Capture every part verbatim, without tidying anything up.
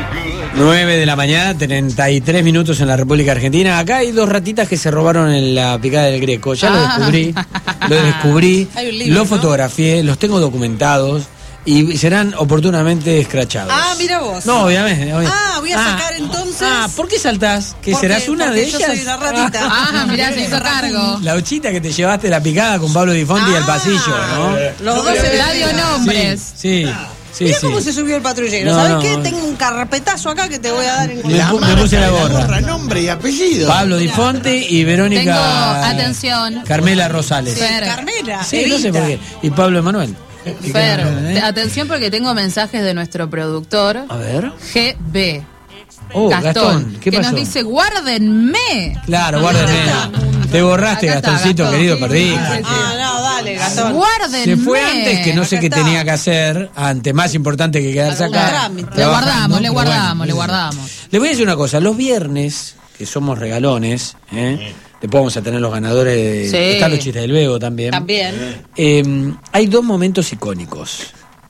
nueve de la mañana, treinta y tres minutos en la República Argentina. Acá hay dos ratitas que se robaron en la picada del Greco. Ya lo descubrí, lo descubrí, lo fotografié, los tengo documentados y serán oportunamente escrachados. Ah, mira vos. No, obviamente. obviamente. Ah, voy a sacar ah, entonces. Ah, ¿por qué saltás? ¿Que porque, serás una de ellas? Yo soy una ratita. Ah, mirá, se hizo cargo. La ochita que te llevaste la picada con Pablo Di Fonti ah, al pasillo, ¿no? Los dos se Radio Nombres. Sí, sí. Sí, Mira sí. cómo se subió el patrullero. No, ¿Sabes no, qué? no. Tengo un carpetazo acá que te voy a dar en Me, pu- me puse la gorra. Nombre y apellido. Pablo Di Fonti y Verónica. Tengo, atención. Carmela Rosales. Fer. Carmela. Sí, no sé por qué. Y Pablo Emanuel. Fer, ¿Eh? atención porque tengo mensajes de nuestro productor A ver. G B. Oh, Gastón, Gastón, ¿qué que pasó? nos dice, guárdenme. Claro, guárdenme. Te borraste, Acá está, Gastoncito, Gastón. querido, Sí, perdí. sí, sí. Ah, no, dale, Gastón. Guárdenme. Se fue antes que no sé Acá qué está. tenía que hacer, antes, más importante que quedarse Algún acá. trámite. Le trabajando, guardamos, le pero guardamos, bueno. le guardamos. Les voy a decir una cosa, los viernes, que somos regalones, ¿eh? Después vamos a tener los ganadores, de, Sí. están los chistes del Bego también. También. Eh, hay dos momentos icónicos,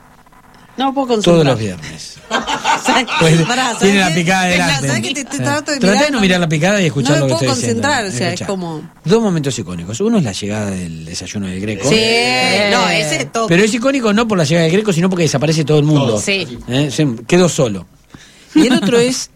No puedo concentrar. todos los viernes. Pues, Pará, ¿sabes tiene la qué? picada delante. ¿Sabes que te, te Sí. trato de Traté mirar? de no mirar la picada y escuchar no lo me que puedo estoy diciendo. concentrar, o sea, es Escuchá. como... Dos momentos icónicos. Uno es la llegada del desayuno del Greco. Sí, no, ese es todo. Pero es icónico no por la llegada del Greco, sino porque desaparece todo el mundo. Sí. ¿Eh? Se quedó solo. Y el otro es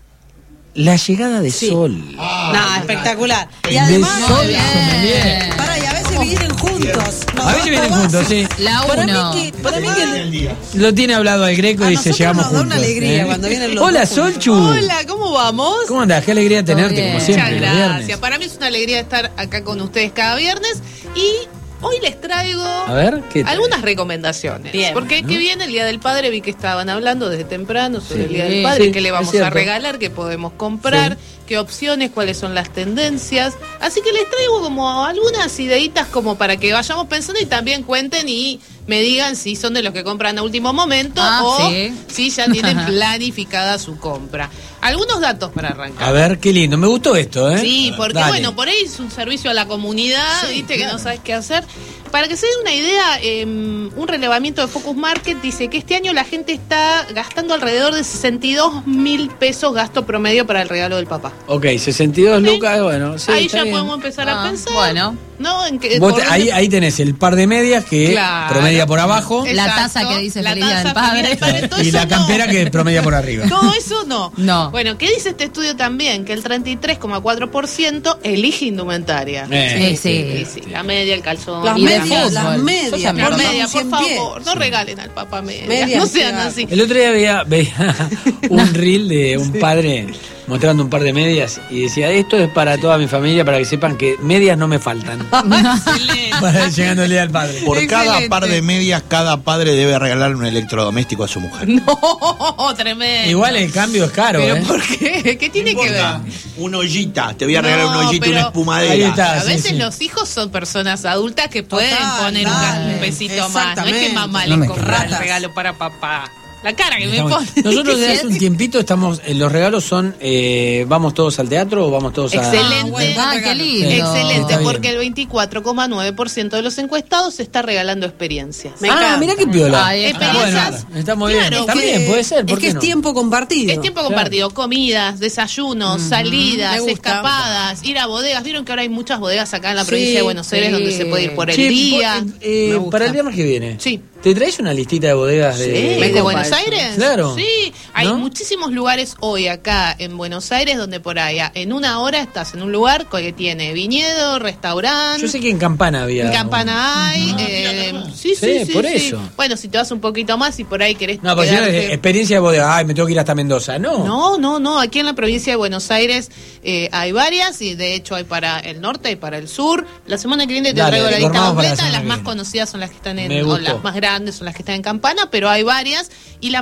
la llegada de Sí. Sol. No, espectacular. Y De además... Sol bien. Sommelier. Pará, y a veces vienen juntos. No, A veces vienen basta, juntos, basta. sí. La Para uno. mí que... Para mí que Lo tiene hablado al Greco A y dice nosotros llegamos nos da juntos. una alegría ¿eh? cuando vienen los Hola, dos juntos. Solchu. Hola, ¿cómo vamos? ¿Cómo andás? Qué alegría tenerte, bien. como Muchas siempre, los gracias. viernes. Para mí es una alegría estar acá con ustedes cada viernes y hoy les traigo A ver, ¿qué trae? algunas recomendaciones. Bien. Porque que viene el Día del Padre, vi que estaban hablando desde temprano sobre Sí. el Día del Sí, Padre, sí, qué le es vamos a cierto. regalar, qué podemos comprar, qué opciones, cuáles son las tendencias. Así que les traigo como algunas ideitas como para que vayamos pensando y también cuenten y me digan si son de los que compran a último momento Ah, o sí. si ya tienen planificada su compra. Algunos datos para arrancar. A ver, qué lindo. Me gustó esto, ¿eh? Sí, porque Dale. bueno, por ahí es un servicio a la comunidad, viste, que no sabes qué hacer. Para que se den una idea, eh, un relevamiento de Focus Market dice que este año la gente está gastando alrededor de sesenta y dos mil pesos gasto promedio para el regalo del papá. Ok, sesenta y dos Sí. lucas, bueno, sí, ahí está ya bien. podemos empezar Ah, a pensar. bueno. ¿No? En que, Vos por te- dónde- ahí, ahí tenés el par de medias que Claro. promedia por abajo La taza que dice la Feliz Día del taza Feliz Día del Padre. todo y eso la campera no. que promedia por arriba. Todo eso no. No. Bueno, ¿qué dice este estudio también? Que el treinta y tres coma cuatro por ciento elige indumentaria. Eh, Sí, Sí, sí, la media, el calzón. Las Y de medias, fútbol. las Yo medias. también. Por Perdón, media, por cien pies. favor, no regalen al papá medias, Medias, no sean claro. así. El otro día veía, veía un reel de un padre mostrando un par de medias y decía, esto es para toda mi familia, para que sepan que medias no me faltan. Excelente. Para llegando el día del padre. Por cada Excelente. par de medias, cada padre debe regalar un electrodoméstico a su mujer. No, tremendo. Igual el cambio es caro, ¿Pero ¿eh? por qué? ¿Qué tiene que ver? Una ollita, te voy a regalar No, una ollita, pero- una espumadera. Ahí está. A sí, veces sí. los hijos son personas adultas que pueden Total, poner un, dale. un pesito más. No es que Exactamente. mamá No le me compra el ratas. regalo para papá. La cara que me Estamos- pone. Nosotros desde hace un tiempito estamos, eh, los regalos son, eh, ¿vamos todos al teatro o vamos todos a...? Excelente. Ah, bueno, Ah, qué lindo. Excelente, Está bien. porque el veinticuatro coma nueve por ciento de los encuestados se está regalando experiencias. Me ah, encanta. mirá qué piola. Ay, Está experiencias. bueno, está muy bien. Claro, También que- puede ser, ¿por Es que qué es no? tiempo compartido. Es tiempo compartido, comidas, desayunos, salidas, Me gusta. escapadas, ir a bodegas. Vieron que ahora hay muchas bodegas acá en la Sí, provincia de Buenos Aires sí. donde se puede ir por el Che, día. po- eh, Me gusta. para el viernes que viene. Sí. ¿Te traes una listita de bodegas de...? Sí, Me ¿de copa Buenos eso. Aires? Claro. Sí, hay ¿No? muchísimos lugares hoy acá en Buenos Aires donde por ahí a- en una hora estás en un lugar que tiene viñedo, restaurante. Yo sé que en Campana había... En Campana hay. eh, sí, sí, Sí, sí. por sí. eso. Bueno, si te vas un poquito más y por ahí querés. No, porque si no, quedarte- es experiencia de bodega. Ay, me tengo que ir hasta Mendoza. No. No, no, no. Aquí en la provincia de Buenos Aires eh, hay varias y de hecho hay para el norte y para el sur. La semana que viene te Dale, traigo la lo lista armamos para la completa. semana Las que más viene. conocidas son las que están Me en, o gustó. las más grandes son las que están en Campana, pero hay varias y la